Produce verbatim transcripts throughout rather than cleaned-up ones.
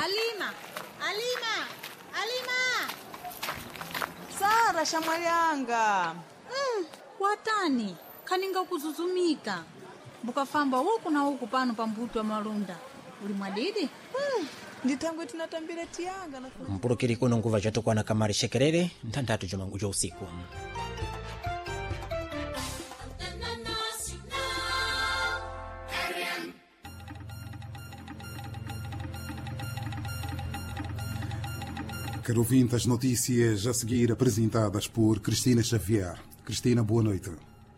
Alima! Alima! Alima! Sara Shamayanga. Mm, watani kaninga kuzuzumika bukafamba huku na huku pano pa mbuto wa malunda uli mwadidi. Mm, nditangwe tinatambira tiyanga na mpulukiri kuno nguva chatokwana kamari shekerere nthandatu jomangu ja usiku. Quero ouvir as notícias a seguir apresentadas por Cristina Xavier. Cristina, boa noite.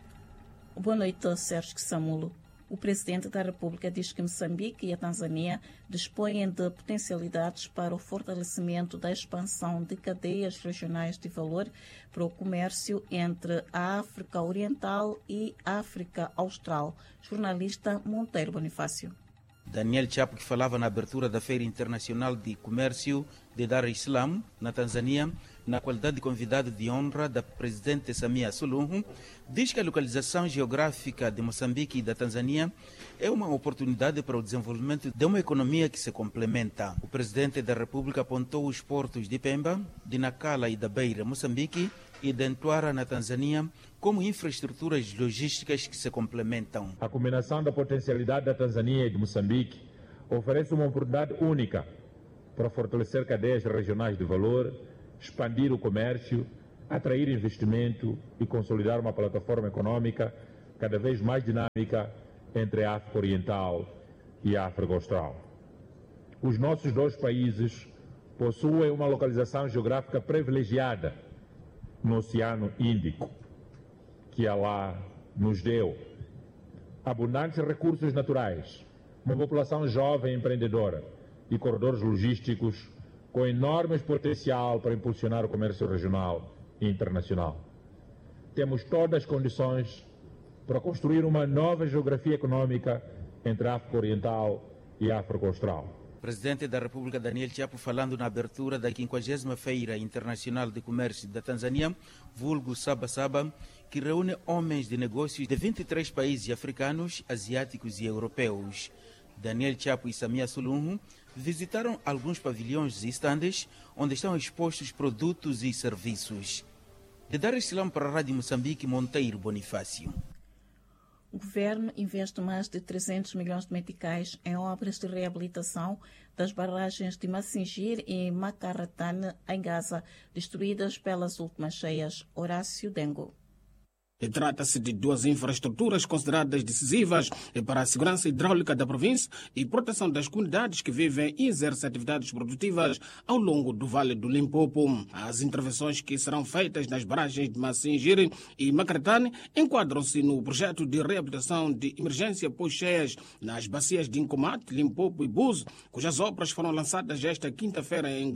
Boa noite, Sérgio Samulo. O presidente da República diz que Moçambique e a Tanzânia dispõem de potencialidades para o fortalecimento da expansão de cadeias regionais de valor para o comércio entre a África Oriental e a África Austral. Jornalista Monteiro Bonifácio. Daniel Chapo, que falava na abertura da Feira Internacional de Comércio de Dar es Salaam, na Tanzânia, na qualidade de convidado de honra da presidente Samia Suluhu, diz que a localização geográfica de Moçambique e da Tanzânia é uma oportunidade para o desenvolvimento de uma economia que se complementa. O presidente da República apontou os portos de Pemba, de Nacala e da Beira, Moçambique, e de Ntuara, na Tanzânia, como infraestruturas logísticas que se complementam. A combinação da potencialidade da Tanzânia e de Moçambique oferece uma oportunidade única para fortalecer cadeias regionais de valor, expandir o comércio, atrair investimento e consolidar uma plataforma econômica cada vez mais dinâmica entre a África Oriental e a África Austral. Os nossos dois países possuem uma localização geográfica privilegiada no Oceano Índico, que Allah nos deu abundantes recursos naturais, uma população jovem e empreendedora e corredores logísticos com enorme potencial para impulsionar o comércio regional e internacional. Temos todas as condições para construir uma nova geografia econômica entre a África Oriental e a África Austral. O presidente da República, Daniel Chapo, falando na abertura da quinquagésima Feira Internacional de Comércio da Tanzânia, vulgo Saba Saba, que reúne homens de negócios de vinte e três países africanos, asiáticos e europeus. Daniel Chapo e Samia Suluhu visitaram alguns pavilhões e estandes onde estão expostos produtos e serviços. De Dar es Salaam para a Rádio Moçambique, Monteiro Bonifácio. O governo investe mais de trezentos milhões de meticais em obras de reabilitação das barragens de Massingir e Macaratane, em Gaza, destruídas pelas últimas cheias. Horácio Dengo. Trata-se de duas infraestruturas consideradas decisivas para a segurança hidráulica da província e proteção das comunidades que vivem e exercem atividades produtivas ao longo do Vale do Limpopo. As intervenções que serão feitas nas barragens de Massingir e Macaratane enquadram-se no projeto de reabilitação de emergência pós-cheias nas bacias de Incomate, Limpopo e Buzo, cujas obras foram lançadas esta quinta-feira em